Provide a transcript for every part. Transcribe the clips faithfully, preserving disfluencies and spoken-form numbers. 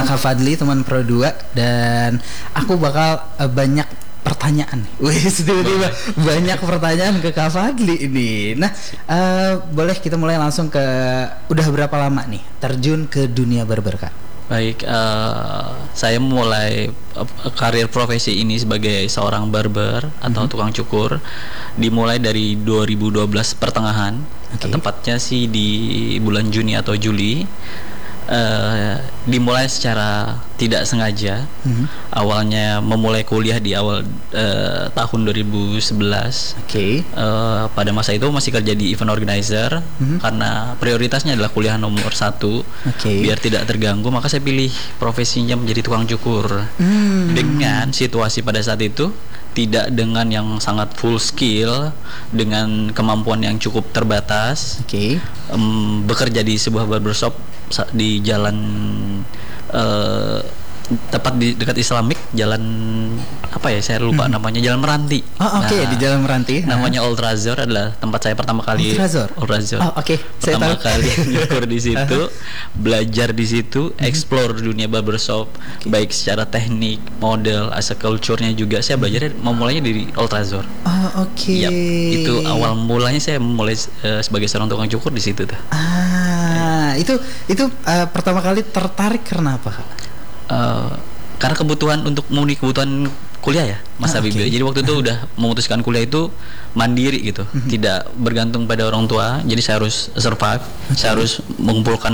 Kak Fadli, teman Pro dua, dan aku bakal uh, banyak pertanyaan. Wih, tiba-tiba banyak pertanyaan ke Kak Fadli ini. Nah, uh, boleh kita mulai langsung ke, udah berapa lama nih terjun ke dunia barber, Kak? Baik, uh, saya mulai uh, karir profesi ini sebagai seorang barber atau mm-hmm. tukang cukur dimulai dari dua ribu dua belas pertengahan. Okay. Tepatnya sih di bulan Juni atau Juli. Uh, dimulai secara tidak sengaja. Mm-hmm. Awalnya memulai kuliah di awal uh, tahun dua ribu sebelas. Oke. Okay. Uh, pada masa itu masih kerja di event organizer, mm-hmm. karena prioritasnya adalah kuliah nomor satu. Okay. Biar tidak terganggu, maka saya pilih profesinya menjadi tukang cukur. Mm. Dengan situasi pada saat itu tidak dengan yang sangat full skill, dengan kemampuan yang cukup terbatas. Oke. Okay. Um, bekerja di sebuah barbershop di jalan uh, tepat di dekat Islamic, jalan apa ya, saya lupa hmm. namanya, Jalan Meranti. Oh, oke, okay. Nah, di Jalan Meranti. Namanya Old Razor, adalah tempat saya pertama kali. Old Razor. Old Razor. Oh, oke. Okay. Pertama kali nyukur di situ, belajar di situ, hmm. explore dunia barbershop, okay. baik secara teknik, model, asal culture-nya juga. Saya belajar memulainya dari Old Razor. Oh, oke. Okay. Yap, itu awal mulanya saya mulai uh, sebagai seorang tukang cukur di situ tuh. Ah, ya. itu itu uh, pertama kali tertarik karena apa, Kak? Uh, karena kebutuhan untuk memenuhi kebutuhan kuliah ya, Mas ah, Habib. Okay. Jadi waktu itu uh-huh. udah memutuskan kuliah itu mandiri gitu, uh-huh. tidak bergantung pada orang tua. Jadi saya harus survive, okay. saya harus mengumpulkan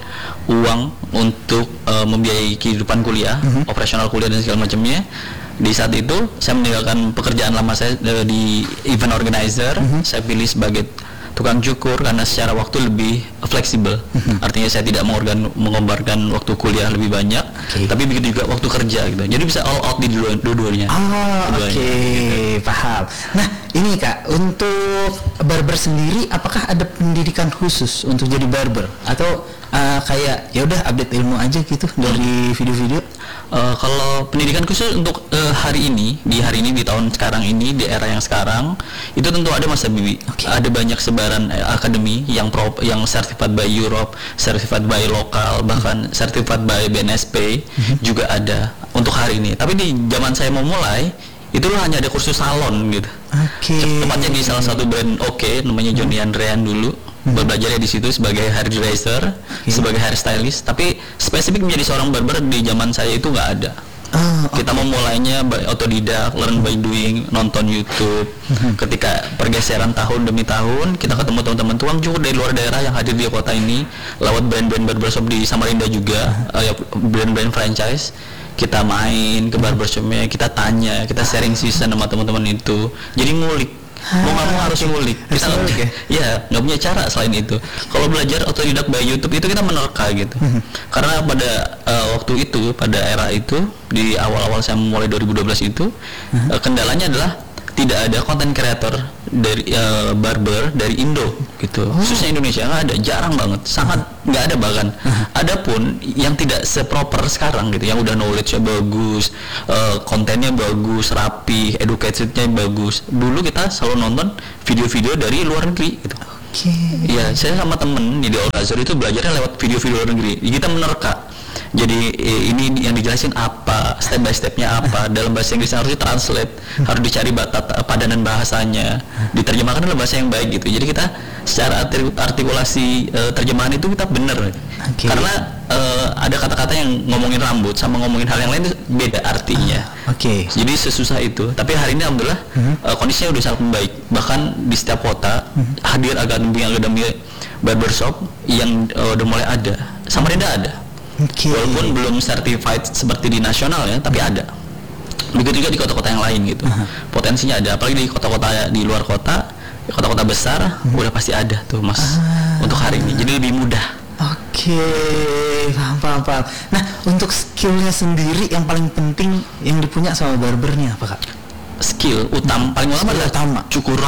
uang untuk uh, membiayai kehidupan kuliah, uh-huh. operasional kuliah dan segala macamnya. Di saat itu saya meninggalkan pekerjaan lama saya uh, di event organizer, uh-huh. saya pilih sebagai tukang cukur karena secara waktu lebih fleksibel. Mm-hmm. Artinya saya tidak mengorgan, mengorbankan waktu kuliah lebih banyak, okay. tapi begitu juga waktu kerja gitu. Jadi bisa all out di dua-duanya. Ah, oke, okay. gitu. Paham. Nah, ini Kak, untuk barber sendiri apakah ada pendidikan khusus untuk jadi barber atau uh, kayak ya udah update ilmu aja gitu dari video-video? Uh, kalau pendidikan khusus untuk uh, hari ini, di hari ini, di tahun sekarang ini, di era yang sekarang, itu tentu ada, Mas Habibie. Okay. Ada banyak sebaran uh, akademi yang pro, yang certified by Europe, certified by lokal, bahkan mm-hmm. certified by B N S P mm-hmm. juga ada untuk hari ini. Tapi di zaman saya memulai, itu hanya ada kursus salon gitu. Oke. Okay. Tepatnya di salah satu brand oke, okay, namanya Johnny mm-hmm. Andrean dulu. Hmm. Belajarnya di situ sebagai hairdresser, okay. sebagai hairstylist, tapi spesifik menjadi seorang barber di zaman saya itu nggak ada. Oh, okay. Kita memulainya by otodidak, learn by doing, nonton YouTube. Hmm. Ketika pergeseran tahun demi tahun, kita ketemu teman-teman tukang cukur dari luar daerah yang hadir di kota ini, lewat brand-brand barbershop di Samarinda juga, hmm. uh, brand-brand franchise. Kita main ke barbershopnya, kita tanya, kita sharing season sama teman-teman itu. Jadi ngulik. Mau nggak mau harus ngulik. Kita nggak, ya, ya nggak punya cara selain itu. Kalau belajar otodidak by YouTube itu kita menerka gitu. Karena pada uh, waktu itu, pada era itu, di awal-awal saya mulai dua ribu dua belas itu, uh, kendalanya adalah tidak ada konten kreator dari uh, barber dari Indo gitu. Oh. Khususnya Indonesia nggak ada, jarang banget, sangat nggak ada bahkan. Adapun yang tidak seproper sekarang gitu, yang udah knowledge-nya bagus, uh, kontennya bagus, rapi, educated-nya bagus. Dulu kita selalu nonton video-video dari luar negeri gitu. Oke. Okay. Iya, saya sama temen di Old Razor itu belajarnya lewat video-video luar negeri. Kita menerka. Jadi ini yang dijelasin apa, step by stepnya apa, dalam bahasa Inggris harus ditranslate, harus dicari batat padanan bahasanya, diterjemahkan dalam bahasa yang baik gitu. Jadi kita secara artikulasi uh, terjemahan itu kita bener, okay. karena uh, ada kata-kata yang ngomongin rambut sama ngomongin hal yang lain itu beda artinya. Ah, Oke. Okay. Jadi sesusah itu. Tapi hari ini alhamdulillah uh-huh. uh, kondisinya udah sangat membaik. Bahkan di setiap kota uh-huh. hadir akademi-akademi barbershop yang uh, udah mulai ada. Samarinda ada. Okay. Walaupun belum certified seperti di nasional ya, tapi ada. Begitu juga di kota-kota yang lain gitu. Uh-huh. Potensinya ada, apalagi di kota-kota di luar kota, di kota-kota besar, uh-huh. udah pasti ada tuh Mas uh-huh. untuk hari ini. Jadi lebih mudah. Oke, okay. paham, paham, paham. Nah, untuk skillnya sendiri yang paling penting yang dipunya sama barbernya apa Kak? Skill utama, paling utama adalah utama. cukur rambut.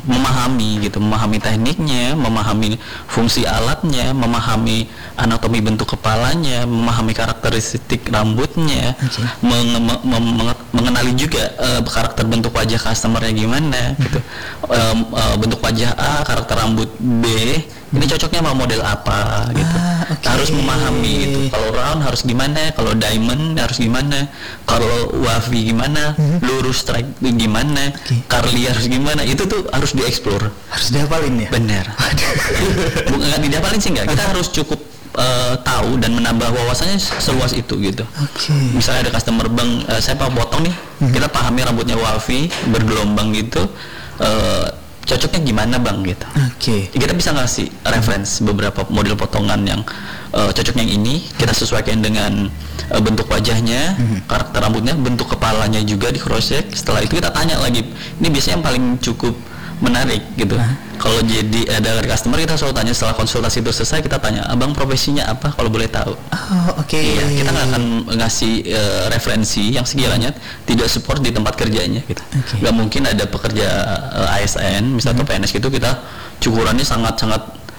memahami gitu, memahami tekniknya, memahami fungsi alatnya, memahami anatomi bentuk kepalanya, memahami karakteristik rambutnya, okay. menge- menge- mengenali juga uh, karakter bentuk wajah customernya gimana gitu, um, uh, bentuk wajah A, karakter rambut B, ini cocoknya sama model apa gitu. Ah, okay. Harus memahami itu. Kalau round harus gimana, kalau diamond harus gimana, kalau wavy gimana, hmm. lurus strike gimana, okay. curly harus gimana, itu tuh harus dieksplor. Harus dihafalin ya? Bener. Bukan nggak dihafalin sih nggak, kita harus cukup uh, tahu dan menambah wawasannya seluas itu gitu. Okay. Misalnya ada customer bang, uh, saya mau potong nih, hmm. kita pahami rambutnya wavy bergelombang gitu, uh, cocoknya gimana bang gitu. Oke. Okay. Kita bisa ngasih reference beberapa model potongan yang uh, cocok yang ini, kita sesuaikan dengan uh, bentuk wajahnya, hmm. karakter rambutnya, bentuk kepalanya juga di cross check. Setelah itu kita tanya lagi, ini biasanya yang paling cukup menarik gitu. Nah. Kalau jadi ada customer kita selalu tanya setelah konsultasi itu selesai, kita tanya abang profesinya apa kalau boleh tahu. Oh oke. Okay. Iya, kita nggak akan ngasih uh, referensi yang sekiranya tidak support di tempat kerjanya gitu. Okay. Gak mungkin ada pekerja uh, A S N misalnya hmm. atau P N S gitu kita cukurannya sangat sangat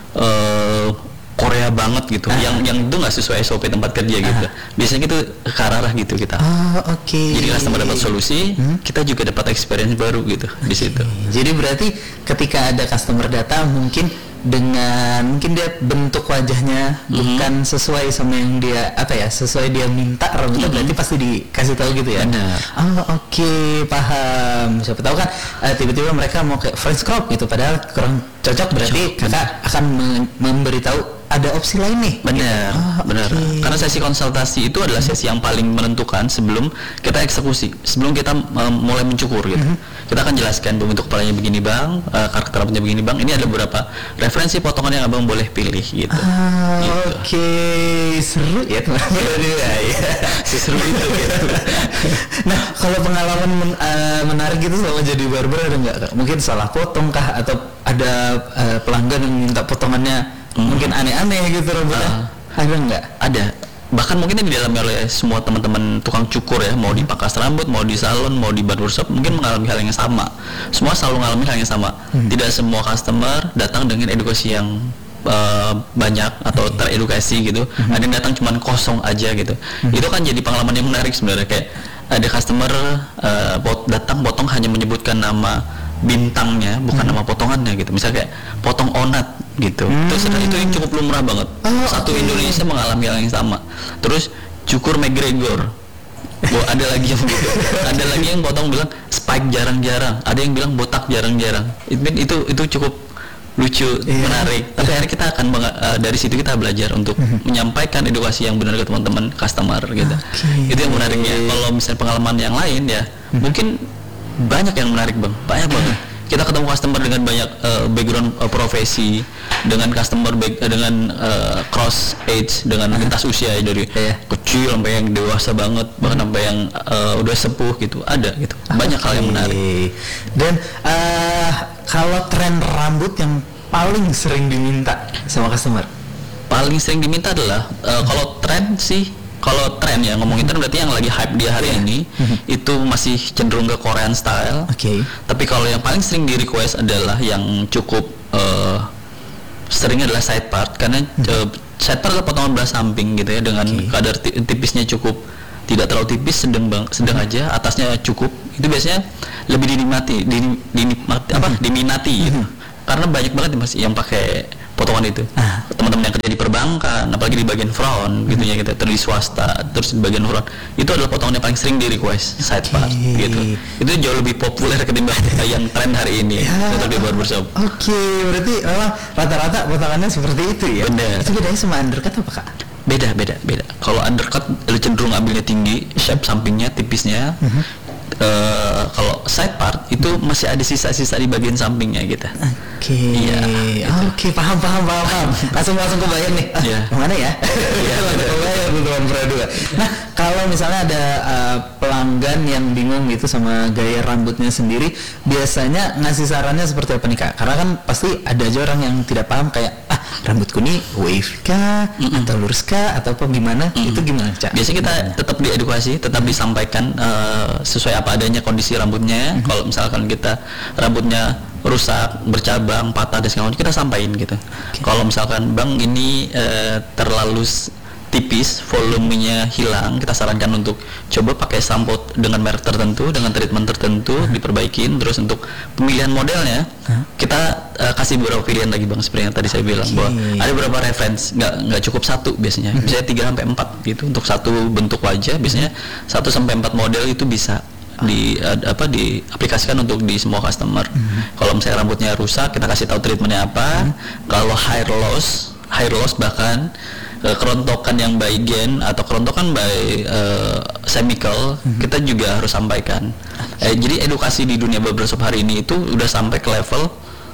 uh, Korea banget gitu, ah. yang yang itu nggak sesuai S O P tempat kerja ah. gitu. Biasanya gitu ke arah gitu kita. Oh, oke. Okay. Jadi customer dapat solusi, hmm? kita juga dapat experience baru gitu okay. di situ. Jadi berarti ketika ada customer datang mungkin dengan mungkin dia bentuk wajahnya mm-hmm. bukan sesuai sama yang dia apa ya sesuai dia minta rambutnya, mm-hmm. berarti pasti dikasih tahu gitu ya. Benar. Oh oke okay, paham. Siapa tahu kan uh, tiba-tiba mereka mau kayak French crop gitu padahal kurang cocok, berarti cocok, kakak bener. akan me- memberitahu ada opsi lain nih. Benar, oh, benar. Okay. Karena sesi konsultasi itu adalah sesi yang paling menentukan sebelum kita eksekusi, sebelum kita um, mulai mencukur gitu. Mm-hmm. Kita akan jelaskan bentuk kepalanya begini bang, uh, karakter rambutnya begini bang. Ini ada beberapa referensi potongan yang abang boleh pilih gitu. Ah, gitu. Oke, okay. Seru ya teman-teman. Seru itu gitu. Nah, kalau pengalaman men- uh, menarik gitu selama jadi barber ada nggak? Mungkin salah potong kah atau ada uh, pelanggan yang minta potongannya Hmm. mungkin aneh-aneh gitu rambutnya? Uh, ada nggak? Ada. Bahkan mungkin ini dialami oleh semua teman-teman tukang cukur ya, mau di pangkas rambut, mau di salon, mau di barbershop, mungkin mengalami hal yang sama. Semua selalu mengalami hal yang sama. Hmm. Tidak semua customer datang dengan edukasi yang uh, banyak atau okay. teredukasi gitu. Hmm. Ada yang datang cuman kosong aja gitu. Hmm. Itu kan jadi pengalaman yang menarik sebenarnya, kayak ada customer uh, pot, datang potong hanya menyebutkan nama bintangnya, bukan hmm. nama potongannya gitu. Misalnya kayak potong onat gitu. Hmm. Terus itu yang cukup lumrah banget. Oh, Satu okay. Indonesia mengalami hal yang sama. Terus cukur McGregor. Oh, ada lagi yang begitu. Ada lagi yang potong bilang spike jarang-jarang. Ada yang bilang botak jarang-jarang. Itu itu itu cukup lucu, yeah. menarik. Tapi akhirnya kita akan uh, dari situ kita belajar untuk mm-hmm. menyampaikan edukasi yang benar ke teman-teman customer gitu. Okay. Itu yang menariknya. Kalau misalnya pengalaman yang lain ya, mm-hmm. mungkin banyak yang menarik bang, banyak banget. Kita ketemu customer dengan banyak uh, background uh, profesi, dengan customer back, uh, dengan uh, cross age, dengan lintas usia ya, dari yeah. kecil sampai yang dewasa banget, bahkan sampai yang uh, udah sepuh gitu, ada gitu. Banyak okay. hal yang menarik. Dan uh, kalau tren rambut yang paling sering diminta sama customer? Paling sering diminta adalah uh, kalau tren sih. Kalau tren ya, ngomongin tren berarti yang lagi hype di hari yeah. ini mm-hmm. itu masih cenderung ke Korean style. Oke. Okay. Tapi kalau yang paling sering di request adalah yang cukup uh, sering adalah side part, karena mm-hmm. uh, side part adalah potongan belah samping gitu ya, dengan okay. kadar t- tipisnya cukup, tidak terlalu tipis, sedang bang, sedang mm-hmm. aja, atasnya cukup. Itu biasanya lebih dinikmati, dinikmati apa? Mm-hmm. Diminati mm-hmm. gitu. Karena banyak banget mas yang pakai potongan itu. Ah. Teman-teman yang kerja di perbankan, apalagi di bagian front, hmm. gitu ya, gitu, terus di swasta, terus di bagian front, itu adalah potongan yang paling sering di request side part, okay. gitu. Itu jauh lebih populer ketimbang yang tren hari ini, ya. Untuk di barbershop. Oke, okay. Berarti memang rata-rata potongannya seperti itu ya. Benar. Itu bedanya sama undercut apa kak? Beda, beda, beda. Kalau undercut cenderung ambilnya tinggi, shape sampingnya, tipisnya. Mm-hmm. Uh, kalau side part itu masih ada sisa-sisa di bagian sampingnya gitu. Oke. Okay. Iya. Oke, okay, paham, paham, paham, paham. Langsung langsung kebayang nih. Ah, yeah. Mana ya? Iya. Kebayang teman-teman Pradua. Nah, kalau misalnya ada uh, pelanggan yang bingung gitu sama gaya rambutnya sendiri, biasanya ngasih sarannya seperti apa nih kak? Karena kan pasti ada aja orang yang tidak paham kayak ah rambutku nih wave kah mm-hmm. atau lurus kah atau apa gimana mm-hmm. itu gimana Cak? Biasanya kita tetap diedukasi, tetap mm-hmm. disampaikan uh, sesuai apa adanya kondisi rambutnya. Mm-hmm. Kalau misalkan kita rambutnya rusak, bercabang, patah dan segala macam kita sampaikan gitu. Okay. Kalau misalkan bang ini uh, terlalu tipis, volumenya hilang, kita sarankan untuk coba pakai sampo dengan merek tertentu, dengan treatment tertentu, uh-huh. diperbaikin. Terus untuk pemilihan modelnya, uh-huh. kita uh, kasih beberapa pilihan lagi bang, seperti yang tadi saya bilang okay. bahwa ada beberapa reference, nggak nggak cukup satu biasanya, uh-huh. biasanya tiga sampai empat gitu untuk satu bentuk wajah, biasanya satu sampai empat model itu bisa di uh, apa diaplikasikan untuk di semua customer. Uh-huh. Kalau misalnya rambutnya rusak, kita kasih tahu treatmentnya apa. Uh-huh. Kalau hair loss, hair loss bahkan kerontokan yang by gen atau kerontokan by uh, chemical mm-hmm. kita juga harus sampaikan. Eh, jadi edukasi di dunia barbershop hari ini itu udah sampai ke level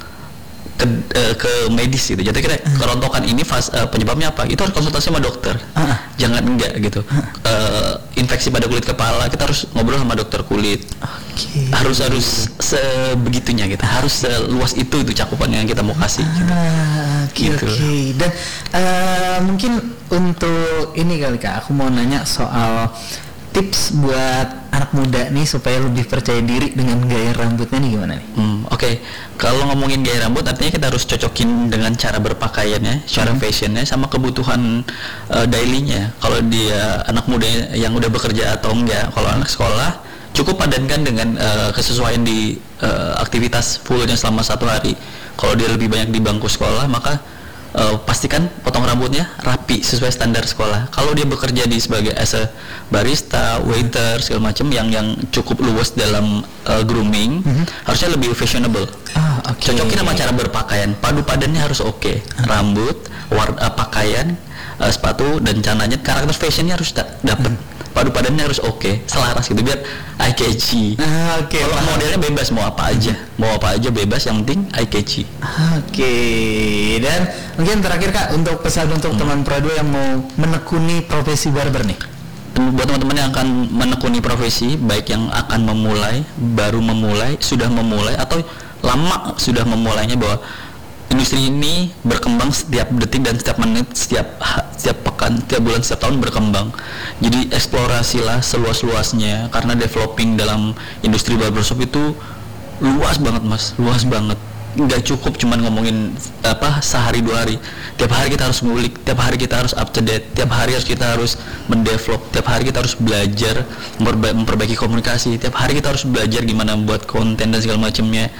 ke, uh, ke medis gitu. Jadi kira uh-huh. kerontokan ini fas, uh, penyebabnya apa? Itu harus konsultasi sama dokter. Uh-huh. Jangan enggak gitu. Uh-huh. Uh, infeksi pada kulit kepala kita harus ngobrol sama dokter kulit. Okay. Harus harus sebegitunya gitu. Harus seluas itu itu cakupan yang kita mau kasih. Gitu. Ah, oke okay, gitu. Oke. Okay. Dan uh, mungkin untuk ini kali Kak, aku mau nanya soal tips buat anak muda nih supaya lebih percaya diri dengan gaya rambutnya nih gimana nih? Hmm, Oke, okay. Kalau ngomongin gaya rambut artinya kita harus cocokin dengan cara berpakaiannya, cara hmm. fashionnya, sama kebutuhan uh, daily-nya. Kalau dia anak muda yang udah bekerja atau enggak, kalau anak sekolah cukup padankan dengan uh, kesesuaian di uh, aktivitas fullnya selama satu hari. Kalau dia lebih banyak di bangku sekolah, maka Uh, pastikan potong rambutnya rapi sesuai standar sekolah. Kalau dia bekerja di sebagai as a barista, waiter, segala macam yang yang cukup luas dalam uh, grooming, mm-hmm. harusnya lebih fashionable. Ah, okay. Cocokin sama cara berpakaian. Padu padannya harus oke. Okay. Ah. Rambut, warna uh, pakaian, uh, sepatu dan celananya, karakter fashionnya harus da- dapat. Mm. Padu padannya harus oke, okay, selaras gitu biar eye catchy. Ah, oke. Okay. Kalau modelnya bebas mau apa aja, mau apa aja bebas, yang penting eye catchy. Oke. Okay. Dan mungkin terakhir Kak untuk pesan untuk hmm. teman Prado yang mau menekuni profesi barber nih. Buat teman-teman yang akan menekuni profesi, baik yang akan memulai, baru memulai, sudah memulai atau lama sudah memulainya, bahwa industri ini berkembang setiap detik dan setiap menit, setiap setiap pekan, setiap bulan, setiap tahun berkembang. Jadi eksplorasilah seluas-luasnya, karena developing dalam industri barbershop itu luas banget mas, luas banget. Nggak cukup cuman ngomongin apa sehari dua hari. Tiap hari kita harus ngulik, tiap hari kita harus up to date, tiap hari harus kita harus mendevelop, tiap hari kita harus belajar memperba- memperbaiki komunikasi, tiap hari kita harus belajar gimana membuat konten dan segala macamnya,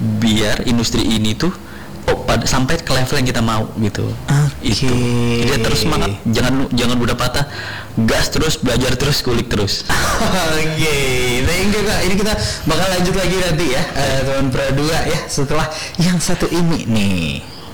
biar industri ini tuh oh, pada, sampai ke level yang kita mau gitu. Okay. Itu. Jadi terus semangat, jangan jangan mudah patah, gas terus, belajar terus, kulik terus. Oke, okay. Thank you Kak. Ini kita bakal lanjut lagi nanti ya, uh, teman Pradua ya, setelah yang satu ini nih.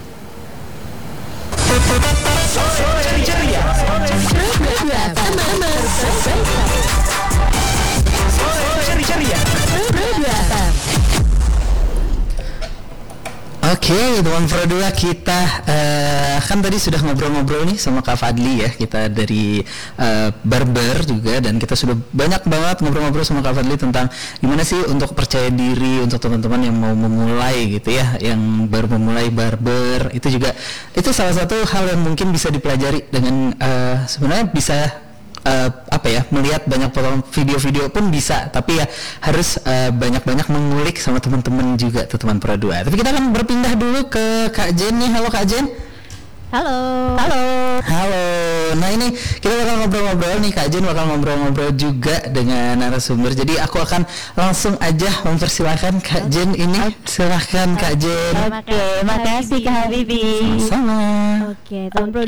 Oke, okay, teman Pradua, kita uh, kan tadi sudah ngobrol-ngobrol nih sama Kak Fadli ya, kita dari uh, barber juga, dan kita sudah banyak banget ngobrol-ngobrol sama Kak Fadli tentang gimana sih untuk percaya diri untuk teman-teman yang mau memulai gitu ya, yang baru memulai barber. Itu juga itu salah satu hal yang mungkin bisa dipelajari dengan uh, sebenarnya bisa Uh, apa ya, melihat banyak video-video pun bisa, tapi ya harus uh, banyak-banyak mengulik sama teman-teman juga tuh teman Pradua. Tapi kita akan berpindah dulu ke Kak Jen nih. Halo Kak Jen. Halo. Halo. Halo. Nah ini kita bakal ngobrol-ngobrol nih, Kak Jen bakal ngobrol-ngobrol juga dengan narasumber. Jadi aku akan langsung aja mempersilahkan Kak Jen ini. Silahkan Kak Jen. Oke, makasih Kak Habibi. Sama-sama. Oke, teman